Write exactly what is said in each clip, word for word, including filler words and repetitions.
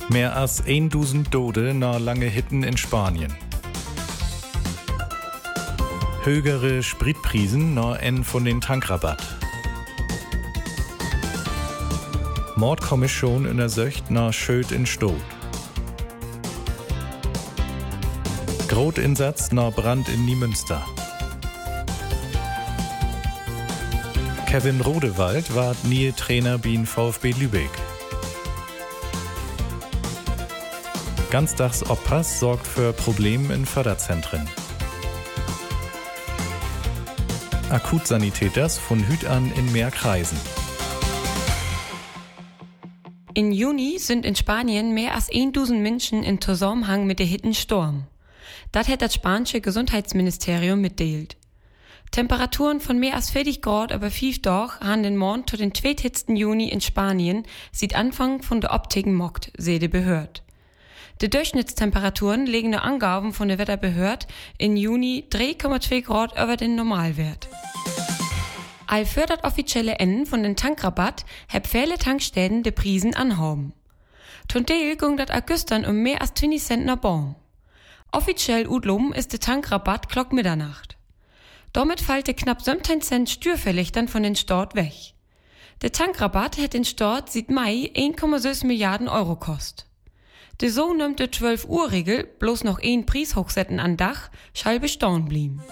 Mehr als tausend Tode nach lange Hitten in Spanien. Höhere Spritprisen nach en von den Tankrabatt. Mordkommission in der Söcht nach Schöd in Stot. Grotinsatz nach Brand in Niemünster. Kevin Rodewald war nie Trainer beim VfB Lübeck. Ganztags-Oppass sorgt für Probleme in Förderzentren. Akutsanitäters von Hüt an in mehr Kreisen. In Juni sind in Spanien mehr als tausend Menschen in Zusammenhang mit der Hittensturm. Das hat das spanische Gesundheitsministerium mitteilt. Temperaturen von mehr als vierzig Grad über fünf Tage haben den Morgen zu den zweithitsten Juni in Spanien seit Anfang von der Optiken mockt, sehe die Behörde. Die Durchschnittstemperaturen liegen nach Angaben von der Wetterbehörde in Juni drei Komma zwei Grad über den Normalwert. All für das offizielle Ende von den Tankrabatt heb viele Tankstellen die Preisen anhaben. Zum Teil ging das Augustern um mehr als zwanzig Cent nach Baum. Offiziell utloben ist der Tankrabatt klock Mitternacht. Damit fällt der knapp siebzehn Cent Steuerverlichtern von den Staat weg. Der Tankrabatt hat den Staat seit Mai eins Komma sechs Milliarden Euro kost. De so nimmt die zwölf Uhr Regel bloß noch ein Preis hochsetzen an Dach, schall bestaunen blieben.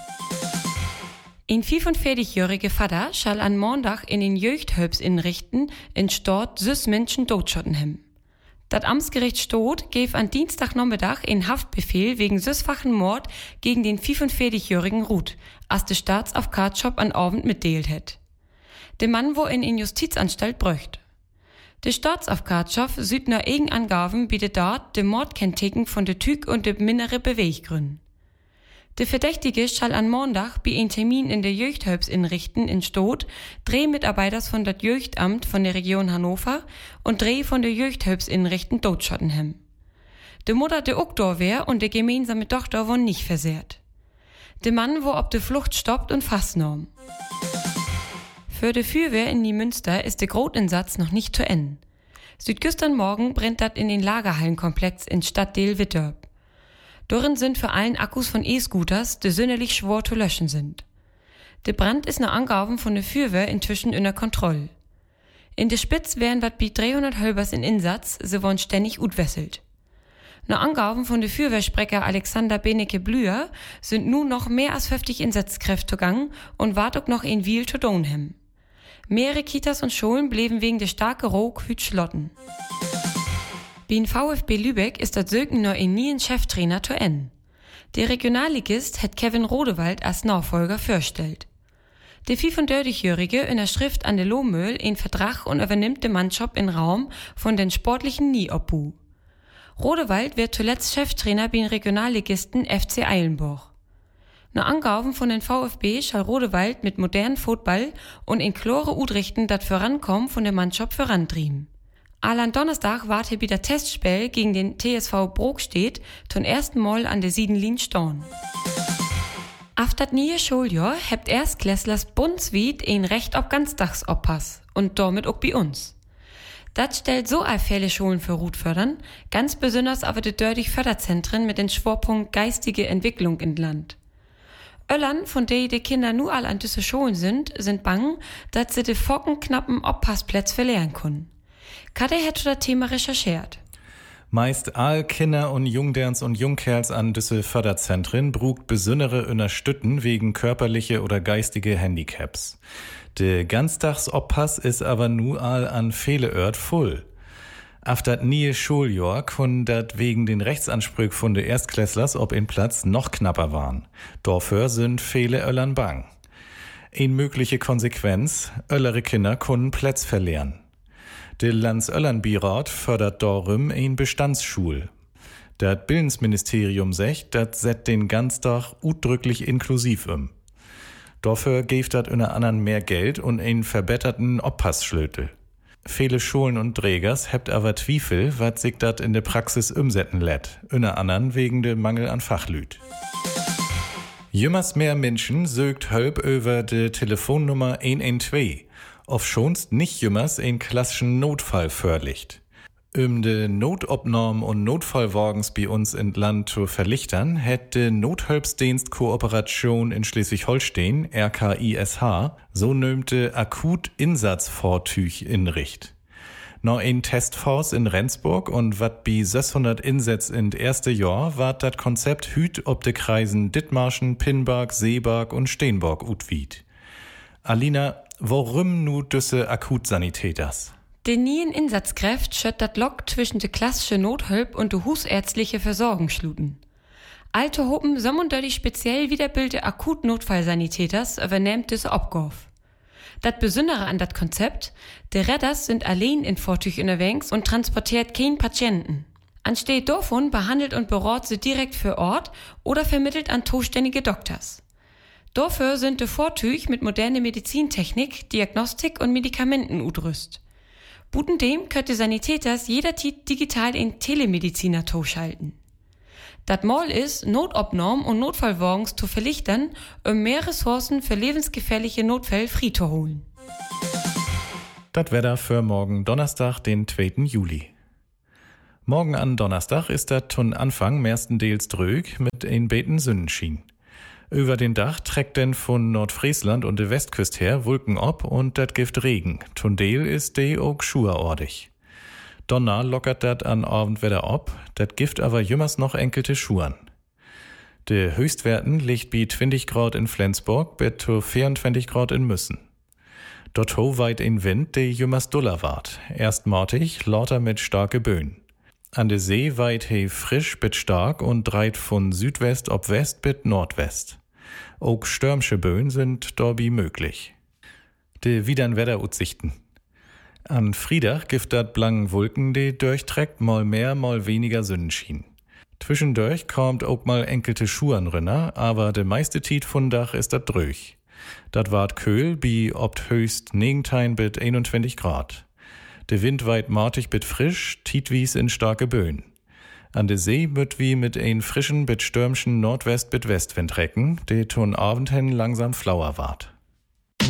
Ein fünfundvierzig-jähriger Vater schall an Montag in den Jeugdhöps inrichten in Stadt süß Menschen totschotten hem. Das Amtsgericht Stot gave an Dienstagnachmittag einen Haftbefehl wegen süßfachen Mord gegen den fünfundvierzig-jährigen Ruth, als der Staatsaufkatschop an Abend mitteilt hat. Der Mann wo in eine Justizanstalt bröcht. Der Staatsaufkatschop süd nach eigen Angaben bietet dort de Mordkennteken von de Tüg und de mindere Beweggründe. Der Verdächtige schall an Montag bei einem Termin in der Jeugdhöps inrichten in Stot drei Mitarbeiters von das Jeugdamt von der Region Hannover und drei von der Jeugdhöps inrichten Totschottenhem. Die Mutter der Uktor wär und der gemeinsame Tochter wurden nicht versehrt. Der Mann wo ob de Flucht stoppt und fastnahm. Für die Feuerwehr in Niemünster ist der Grotinsatz noch nicht zu Ende. Südgestern Morgen brennt das in den Lagerhallenkomplex in Stadtdeel Wittorp. Darin sind für allen Akkus von E-Scooters, die sonderlich schwer zu löschen sind. Der Brand ist nach Angaben von der Feuerwehr inzwischen unter Kontrolle. In der Spitz wären wat bi dreihundert Hölbers in Einsatz, sie wurden ständig utwesselt. Nach Angaben von der Feuerwehrsprecher Alexander Benecke-Blüher sind nun noch mehr als fünfzig Einsatzkräfte zugange und wart auch noch in Wiel zu Donhem. Mehrere Kitas und Schulen blieben wegen der starken Rauch hüt schlotten. Beim VfB Lübeck ist das Söken noch ein nie ein Cheftrainer zu Ende. Der Regionalligist hat Kevin Rodewald als Nachfolger vorgestellt. Der fünfunddreißigjährige unterschrift an der Lohmühl einen Vertrag und übernimmt den Mannschaft in Raum von den sportlichen Nie-Obbu. Rodewald wird zuletzt Cheftrainer beim Regionalligisten F C Eilenburg. Nach Angaben von den VfB schall Rodewald mit modernen Football und in klare Utrichten dat Vorankommen von der Mannschaft vorantrieben. An Donnerstag wart hier wieder Testspiel gegen den T S V Brokstedt zum ersten Mal an der Siedenlin stehen. Auf das neue Schuljahr habt Erstklässlers bundesweit ein Recht auf Ganztagsoppass und damit auch bei uns. Das stellt so all viele Schulen für Ruth fördern, ganz besonders aber die dördig Förderzentren mit dem Schwerpunkt geistige Entwicklung in Land. Öllern, von denen die Kinder nur all an diese Schulen sind, sind bang, dass sie die fockenknappen Oppassplätze verlieren können. Kade hat das Thema recherchiert. Meist all Kinder und Jungderns und Jungkerls an diese Förderzentren brugt besondere Unterstützen wegen körperliche oder geistige Handicaps. Der Ganztagsoppass ist aber nur all an viele Ort voll. Auf dat nie Schuljahr kun dat wegen den Rechtsanspruch von de Erstklässlers ob in Platz noch knapper waren. Dafür sind viele Öllern bang. Eine mögliche Konsequenz, öllere Kinder können Plätz verlieren. Der Landsöllern-Beirat fördert darum ein Bestandsschul. Das Bildungsministerium sagt, das set den Ganztag udrücklich inklusiv um. Dafür gibt das unter anderem mehr Geld und einen verbesserten Oppassschlötel. Viele Schulen und Trägers habt aber Zweifel, was sich dat in der Praxis umsetzen lässt, unter anderem wegen dem Mangel an Fachlüt. Jümmers mehr Menschen sögt Hölp über die Telefonnummer eins eins zwei, auf schonst nicht jümmers einen klassischen Notfall förlicht. Um de Notopnorm und Notfallwagens bei uns in Land zu verlichtern, hätte Nothilfsdienst Kooperation in Schleswig-Holstein, R K I S H, so nömte Akut-Insatzvortüch in Richt. Noch ein Testforce in Rendsburg und wat bi sechshundert Insatz in erste Jahr ward dat Konzept hüt ob de Kreisen Dithmarschen, Pinbark, Seebark und Steenborg utwied. Alina, warum nu düsse Akutsanitäters? De nien Insatzkräft schött dat Lok zwischen de klassische Nothilf und de husärztliche Versorgung schluten. Alte Hoppen sommundörlich speziell wiederbildete Akut-Notfallsanitäters übernehmt des Obgorf. Dat Besondere an dat Konzept, de Redders sind allein in Vortüch unterwegs und transportiert kein Patienten. Anstelle davon behandelt und berät sie direkt für Ort oder vermittelt an zuständige Doktors. Dafür sind de Vortüch mit moderner Medizintechnik, Diagnostik und Medikamenten udrüst. Buten dem könnte Sanitäters jederzeit digital in Telemediziner schalten. Dat Mal ist, Notopnorm und Notfallwagens zu verlichtern, um mehr Ressourcen für lebensgefährliche Notfälle frei zu holen. Das Wetter für morgen Donnerstag, den zweiten Juli. Morgen an Donnerstag ist dat zum Anfang mehrstendeels drög mit ein beten Sonnenschien. Über den Dach trägt denn von Nordfriesland und der Westküste her Wolken ob und dat gibt Regen. Tundeel ist de auch schuherordig. Donner lockert dat an Abendwetter ob, dat gibt aber jümmers noch enkelte Schuhen. De Höchstwerten liegt bi zwanzig Grad in Flensburg, bet zu vierundzwanzig Grad in Müssen. Dort ho weit in Wind, de jümmers duller ward. Erst mortig, lauter mit starke Böen. An de See weit he frisch bit stark und dreit von Südwest ob West bit Nordwest. Auch stürmische Böen sind dorbi möglich. De widern Wetteraussichten. An Friedach gibt dat blangen Wolken, die durchträgt mal mehr, mal weniger Sonnenschien. Zwischendurch kommt auch mal enkelte Schuhen rinner, aber de meiste Tiet von Dach ist dat dröch. Dat ward Köhl, bi obt höchst negentein bit einundzwanzig Grad. De Wind weit martig bit frisch, tiet wies in starke Böen. An de See wird wie mit ein frischen bit stürmschen Nordwest bit Westwind recken, de ton Abend hin langsam flauer ward.